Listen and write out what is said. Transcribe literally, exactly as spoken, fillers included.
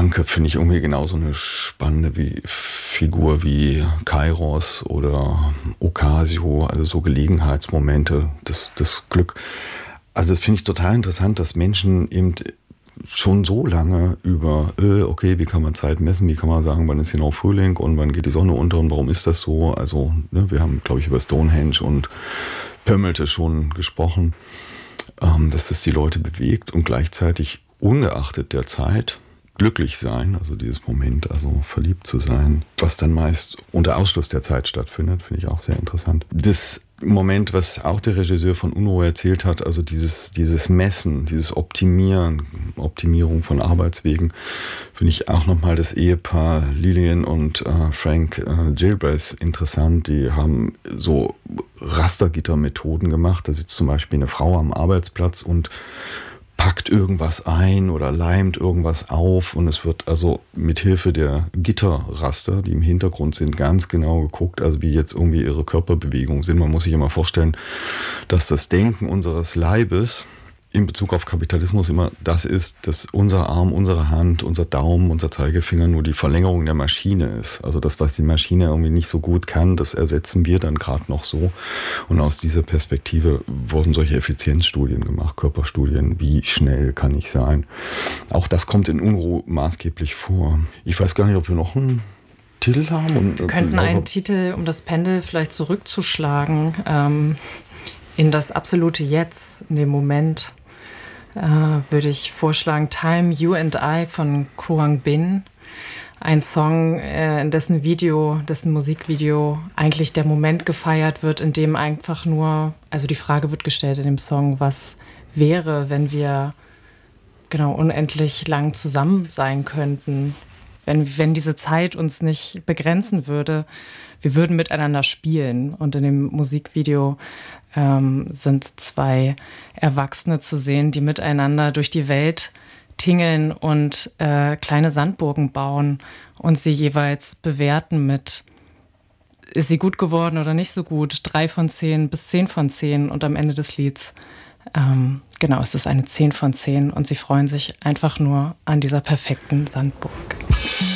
Hanke finde ich irgendwie genauso eine spannende wie Figur wie Kairos oder Ocasio, also so Gelegenheitsmomente, das, das Glück. Also das finde ich total interessant, dass Menschen eben schon so lange über, äh, okay, wie kann man Zeit messen, wie kann man sagen, wann ist genau Frühling und wann geht die Sonne unter und warum ist das so? Also ne, wir haben, glaube ich, über Stonehenge und Pömmelte schon gesprochen, ähm, dass das die Leute bewegt und gleichzeitig ungeachtet der Zeit glücklich sein, also dieses Moment, also verliebt zu sein, was dann meist unter Ausschluss der Zeit stattfindet, finde ich auch sehr interessant. Das Moment, was auch der Regisseur von Unruhe erzählt hat, also dieses, dieses Messen, dieses Optimieren, Optimierung von Arbeitswegen, finde ich auch nochmal das Ehepaar Lillian und äh, Frank äh, Gilbreth interessant. Die haben so Rastergittermethoden gemacht. Da sitzt zum Beispiel eine Frau am Arbeitsplatz und packt irgendwas ein oder leimt irgendwas auf und es wird also mit Hilfe der Gitterraster, die im Hintergrund sind, ganz genau geguckt, also wie jetzt irgendwie ihre Körperbewegungen sind. Man muss sich immer vorstellen, dass das Denken unseres Leibes in Bezug auf Kapitalismus immer das ist, dass unser Arm, unsere Hand, unser Daumen, unser Zeigefinger nur die Verlängerung der Maschine ist. Also das, was die Maschine irgendwie nicht so gut kann, das ersetzen wir dann gerade noch so. Und aus dieser Perspektive wurden solche Effizienzstudien gemacht, Körperstudien, wie schnell kann ich sein. Auch das kommt in Unruhe maßgeblich vor. Ich weiß gar nicht, ob wir noch einen Titel haben. Und, wir könnten einen Titel, um das Pendel vielleicht zurückzuschlagen, ähm, in das absolute Jetzt, in dem Moment, äh, würde ich vorschlagen Time, You and I von Quang Bin. Ein Song, äh, in dessen Video, dessen Musikvideo eigentlich der Moment gefeiert wird, in dem einfach nur, also die Frage wird gestellt in dem Song, was wäre, wenn wir genau unendlich lang zusammen sein könnten, wenn, wenn diese Zeit uns nicht begrenzen würde. Wir würden miteinander spielen. Und in dem Musikvideo ähm, sind zwei Erwachsene zu sehen, die miteinander durch die Welt tingeln und äh, kleine Sandburgen bauen und sie jeweils bewerten mit, ist sie gut geworden oder nicht so gut, drei von zehn bis zehn von zehn und am Ende des Lieds, ähm, genau, es ist eine zehn von zehn und sie freuen sich einfach nur an dieser perfekten Sandburg.